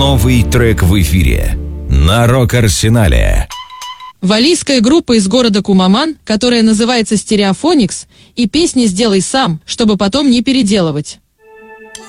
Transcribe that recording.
Новый трек в эфире на Рок-Арсенале. Валлийская группа из города Кумаман, которая называется Stereophonics, и песни «Сделай сам», чтобы потом не переделывать.